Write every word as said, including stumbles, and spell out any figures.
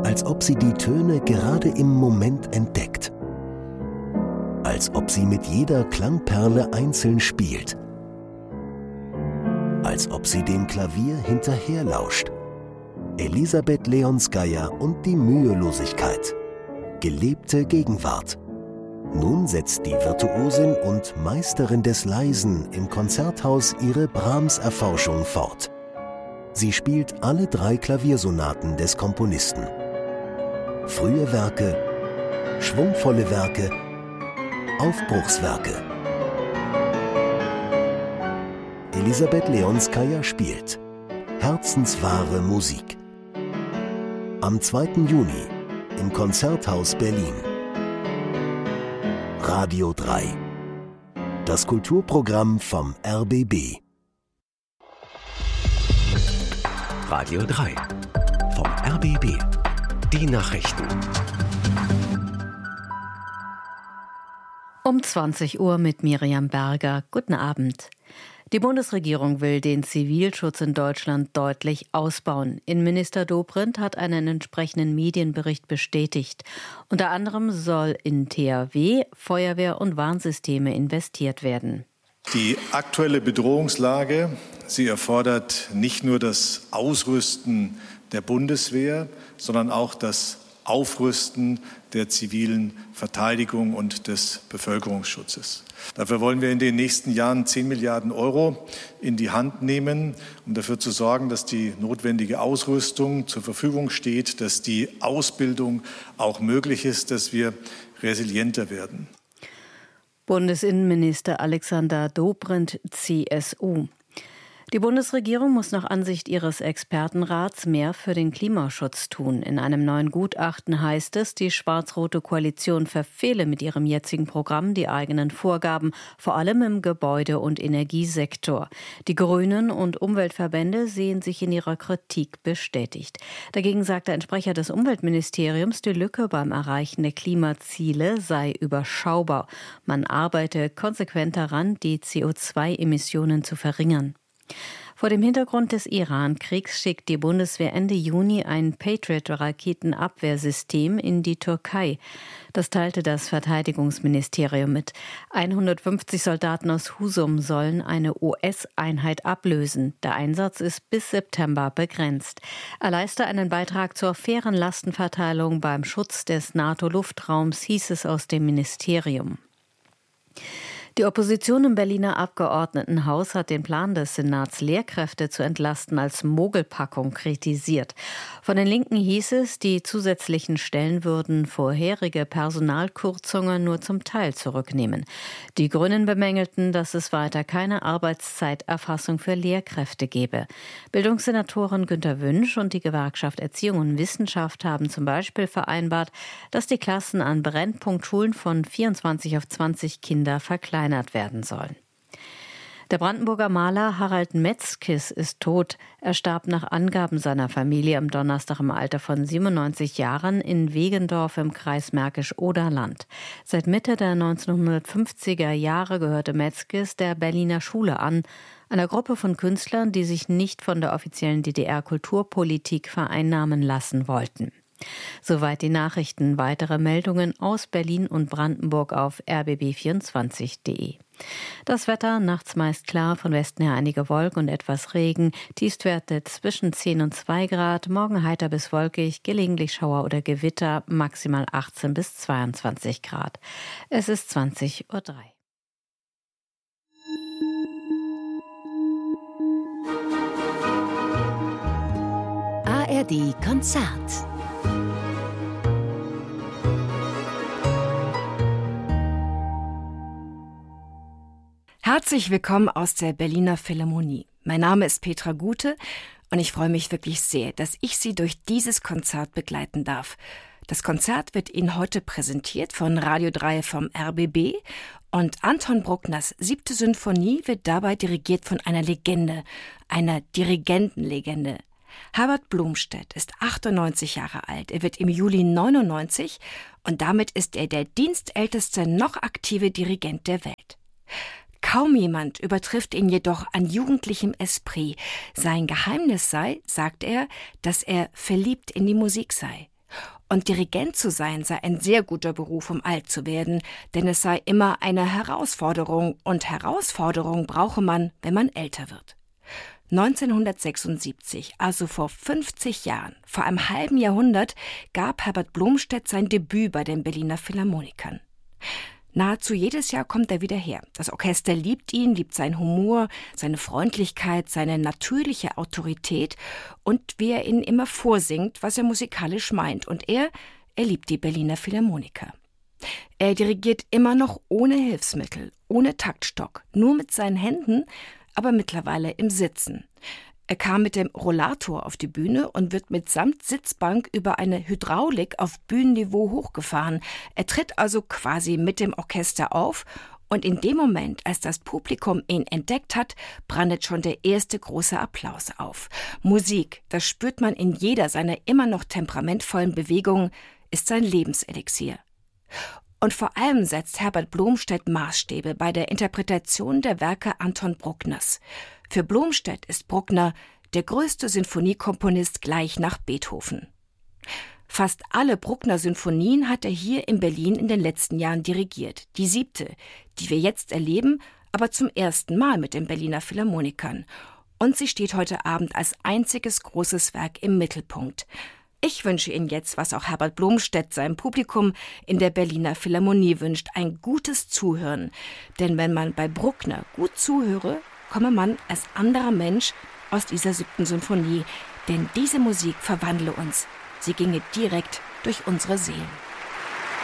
als ob sie die Töne gerade im Moment entdeckt. Als ob sie mit jeder Klangperle einzeln spielt. Als ob sie dem Klavier hinterherlauscht. Elisabeth Leonskaya und die Mühelosigkeit. Gelebte Gegenwart. Nun setzt die Virtuosin und Meisterin des Leisen im Konzerthaus ihre Brahms-Erforschung fort. Sie spielt alle drei Klaviersonaten des Komponisten. Frühe Werke, schwungvolle Werke, Aufbruchswerke. Elisabeth Leonskaya spielt Herzenswahre Musik. Am zweiten Juni im Konzerthaus Berlin. Radio drei. Das Kulturprogramm vom R B B. Radio drei. Vom R B B. Die Nachrichten. Um zwanzig Uhr mit Miriam Berger. Guten Abend. Die Bundesregierung will den Zivilschutz in Deutschland deutlich ausbauen. Innenminister Dobrindt hat einen entsprechenden Medienbericht bestätigt. Unter anderem soll in T H W, Feuerwehr und Warnsysteme investiert werden. Die aktuelle Bedrohungslage, sie erfordert nicht nur das Ausrüsten der Bundeswehr, sondern auch das Aufrüsten der zivilen Verteidigung und des Bevölkerungsschutzes. Dafür wollen wir in den nächsten Jahren zehn Milliarden Euro in die Hand nehmen, um dafür zu sorgen, dass die notwendige Ausrüstung zur Verfügung steht, dass die Ausbildung auch möglich ist, dass wir resilienter werden. Bundesinnenminister Alexander Dobrindt, C S U. Die Bundesregierung muss nach Ansicht ihres Expertenrats mehr für den Klimaschutz tun. In einem neuen Gutachten heißt es, die schwarz-rote Koalition verfehle mit ihrem jetzigen Programm die eigenen Vorgaben, vor allem im Gebäude- und Energiesektor. Die Grünen und Umweltverbände sehen sich in ihrer Kritik bestätigt. Dagegen sagte ein Sprecher des Umweltministeriums, die Lücke beim Erreichen der Klimaziele sei überschaubar. Man arbeite konsequent daran, die C O zwei Emissionen zu verringern. Vor dem Hintergrund des Iran-Kriegs schickt die Bundeswehr Ende Juni ein Patriot-Raketenabwehrsystem in die Türkei. Das teilte das Verteidigungsministerium mit. hundertfünfzig Soldaten aus Husum sollen eine U S-Einheit ablösen. Der Einsatz ist bis September begrenzt. Er leiste einen Beitrag zur fairen Lastenverteilung beim Schutz des NATO-Luftraums, hieß es aus dem Ministerium. Die Opposition im Berliner Abgeordnetenhaus hat den Plan des Senats, Lehrkräfte zu entlasten, als Mogelpackung kritisiert. Von den Linken hieß es, die zusätzlichen Stellen würden vorherige Personalkürzungen nur zum Teil zurücknehmen. Die Grünen bemängelten, dass es weiter keine Arbeitszeiterfassung für Lehrkräfte gebe. Bildungssenatorin Günter Wünsch und die Gewerkschaft Erziehung und Wissenschaft haben zum Beispiel vereinbart, dass die Klassen an Brennpunktschulen von vierundzwanzig auf zwanzig Kinder verkleinert werden sollen. Der Brandenburger Maler Harald Metzkes ist tot. Er starb nach Angaben seiner Familie am Donnerstag im Alter von siebenundneunzig Jahren in Wegendorf im Kreis Märkisch-Oderland. Seit Mitte der neunzehnhundertfünfziger Jahre gehörte Metzkes der Berliner Schule an, einer Gruppe von Künstlern, die sich nicht von der offiziellen D D R-Kulturpolitik vereinnahmen lassen wollten. Soweit die Nachrichten. Weitere Meldungen aus Berlin und Brandenburg auf r b b vierundzwanzig punkt d e. Das Wetter nachts meist klar, von Westen her einige Wolken und etwas Regen. Tiefstwerte zwischen zehn und zwei Grad. Morgen heiter bis wolkig, gelegentlich Schauer oder Gewitter. Maximal achtzehn bis zweiundzwanzig Grad. Es ist zwanzig Uhr drei. A R D Konzert. Herzlich willkommen aus der Berliner Philharmonie. Mein Name ist Petra Gute und ich freue mich wirklich sehr, dass ich Sie durch dieses Konzert begleiten darf. Das Konzert wird Ihnen heute präsentiert von Radio drei vom R B B und Anton Bruckners siebte Sinfonie wird dabei dirigiert von einer Legende, einer Dirigentenlegende. Herbert Blomstedt ist achtundneunzig Jahre alt. Er wird im Juli neunundneunzig und damit ist er der dienstälteste noch aktive Dirigent der Welt. Kaum jemand übertrifft ihn jedoch an jugendlichem Esprit. Sein Geheimnis sei, sagt er, dass er verliebt in die Musik sei. Und Dirigent zu sein sei ein sehr guter Beruf, um alt zu werden, denn es sei immer eine Herausforderung und Herausforderung brauche man, wenn man älter wird. neunzehnhundertsechsundsiebzig, also vor fünfzig Jahren, vor einem halben Jahrhundert, gab Herbert Blomstedt sein Debüt bei den Berliner Philharmonikern. Nahezu jedes Jahr kommt er wieder her. Das Orchester liebt ihn, liebt seinen Humor, seine Freundlichkeit, seine natürliche Autorität und wie er ihnen immer vorsingt, was er musikalisch meint. Und er, er liebt die Berliner Philharmoniker. Er dirigiert immer noch ohne Hilfsmittel, ohne Taktstock, nur mit seinen Händen, aber mittlerweile im Sitzen. Er kam mit dem Rollator auf die Bühne und wird mitsamt Sitzbank über eine Hydraulik auf Bühnenniveau hochgefahren. Er tritt also quasi mit dem Orchester auf und in dem Moment, als das Publikum ihn entdeckt hat, brandet schon der erste große Applaus auf. Musik, das spürt man in jeder seiner immer noch temperamentvollen Bewegungen, ist sein Lebenselixier. Und vor allem setzt Herbert Blomstedt Maßstäbe bei der Interpretation der Werke Anton Bruckners. Für Blomstedt ist Bruckner der größte Sinfoniekomponist gleich nach Beethoven. Fast alle Bruckner-Sinfonien hat er hier in Berlin in den letzten Jahren dirigiert. Die siebte, die wir jetzt erleben, aber zum ersten Mal mit den Berliner Philharmonikern. Und sie steht heute Abend als einziges großes Werk im Mittelpunkt. Ich wünsche Ihnen jetzt, was auch Herbert Blomstedt seinem Publikum in der Berliner Philharmonie wünscht, ein gutes Zuhören. Denn wenn man bei Bruckner gut zuhöre, komme man als anderer Mensch aus dieser siebten Sinfonie. Denn diese Musik verwandle uns. Sie ginge direkt durch unsere Seelen.